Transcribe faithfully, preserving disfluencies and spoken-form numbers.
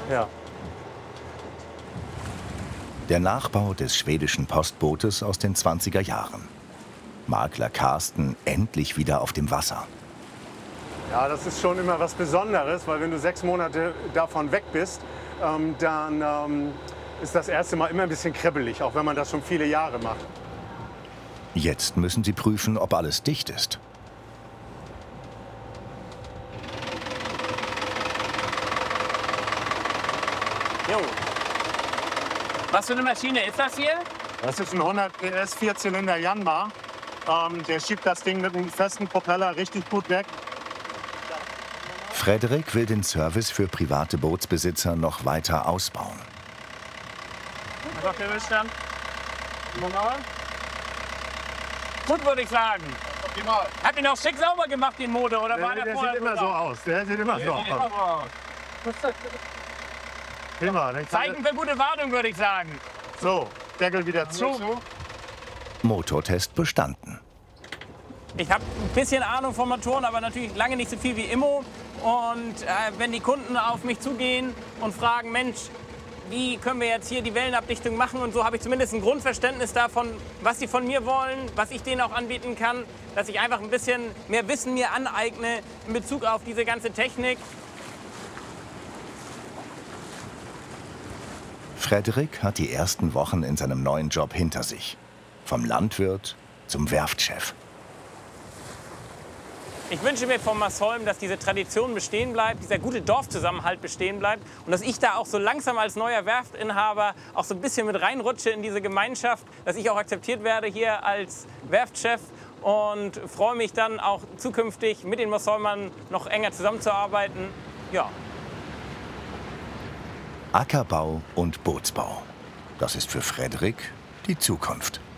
Ja. Der Nachbau des schwedischen Postbootes aus den zwanziger Jahren. Makler Carsten endlich wieder auf dem Wasser. Ja, das ist schon immer was Besonderes, weil wenn du sechs Monate davon weg bist, ähm, dann ähm, ist das erste Mal immer ein bisschen kribbelig, auch wenn man das schon viele Jahre macht. Jetzt müssen sie prüfen, ob alles dicht ist. Jo. Was für eine Maschine ist das hier? Das ist ein hundert P S Vierzylinder Yanmar. Ähm, der schiebt das Ding mit einem festen Propeller richtig gut weg. Frederik will den Service für private Bootsbesitzer noch weiter ausbauen. Was auf der Wildstand? Normal? Gut, würde ich sagen. Optimal. Habt ihr noch schick sauber gemacht, den Motor? Oder war Der, der der sieht immer so aus. Der sieht immer so aus. Prima. Zeichen für gute Wartung, würde ich sagen. So, Deckel wieder zu. Motortest bestanden. Ich habe ein bisschen Ahnung von Motoren, aber natürlich lange nicht so viel wie Immo. Und äh, wenn die Kunden auf mich zugehen und fragen, Mensch, wie können wir jetzt hier die Wellenabdichtung machen und so, habe ich zumindest ein Grundverständnis davon, was sie von mir wollen, was ich denen auch anbieten kann, dass ich einfach ein bisschen mehr Wissen mir aneigne in Bezug auf diese ganze Technik. Frederik hat die ersten Wochen in seinem neuen Job hinter sich. Vom Landwirt zum Werftchef. Ich wünsche mir von Masholm, dass diese Tradition bestehen bleibt, dieser gute Dorfzusammenhalt bestehen bleibt und dass ich da auch so langsam als neuer Werftinhaber auch so ein bisschen mit reinrutsche in diese Gemeinschaft, dass ich auch akzeptiert werde hier als Werftchef und freue mich dann auch zukünftig mit den Masholmern noch enger zusammenzuarbeiten. Ja. Ackerbau und Bootsbau. Das ist für Frederik die Zukunft.